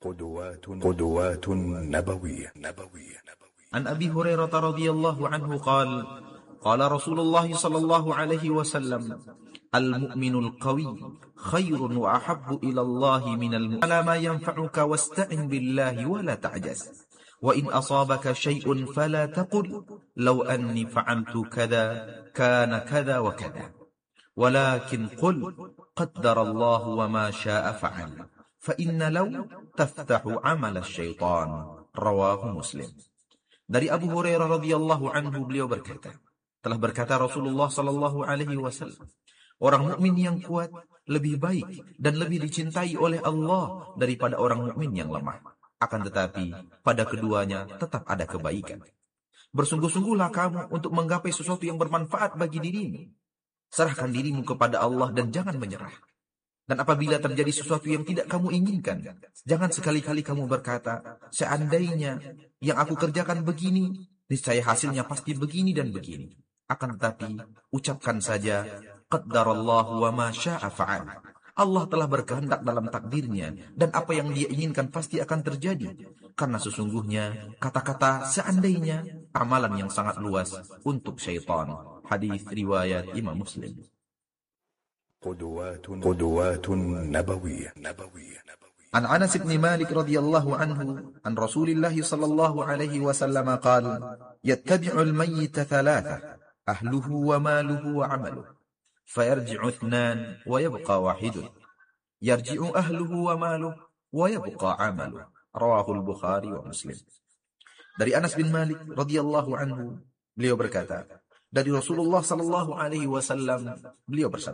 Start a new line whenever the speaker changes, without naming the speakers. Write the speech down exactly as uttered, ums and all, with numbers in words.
قدوات قدوات نبوية نبوية
عن أبي هريرة رضي الله عنه قال قال رسول الله صلى الله عليه وسلم المؤمن القوي خير وأحب إلى الله من المؤمن على ما ينفعك واستعن بالله ولا تعجز وإن أصابك شيء فلا تقل لو أني فعلت كذا كان كذا وكذا ولكن قل قدر الله وما شاء فعل فإن لو تفتح عمل الشيطان رواه مسلم. Dari Abu Hurairah radhiyallahu anhu, beliau berkata, telah berkata Rasulullah sallallahu alaihi wasallam, orang mukmin yang kuat lebih baik dan lebih dicintai oleh Allah daripada orang mukmin yang lemah. Akan tetapi pada keduanya tetap ada kebaikan. Bersungguh-sungguhlah kamu untuk menggapai sesuatu yang bermanfaat bagi dirimu. Serahkan dirimu kepada Allah dan jangan menyerah. Dan apabila terjadi sesuatu yang tidak kamu inginkan, jangan sekali-kali kamu berkata, seandainya yang aku kerjakan begini, niscaya hasilnya pasti begini dan begini. Akan tetapi, ucapkan saja, qaddarallahu wa ma syaa fa'al. Allah telah berkehendak dalam takdirnya, dan apa yang dia inginkan pasti akan terjadi. Karena sesungguhnya, kata-kata seandainya, amalan yang sangat luas untuk syaitan. Hadis riwayat Imam Muslim.
قدوات قدوات نبوية نبوية
عن أنس بن مالك رضي الله عنه عن رسول الله صلى الله عليه وسلم قال يتبع الميت ثلاثة أهله وماله وعمله فيرجع اثنان ويبقى واحد يرجع أهله وماله ويبقى عمله رواه البخاري ومسلم. Dari Anas bin Malik radhiyallahu anhu, beliau berkata, dari Rasulullah sallallahu alaihi wasallam, beliau bersabda,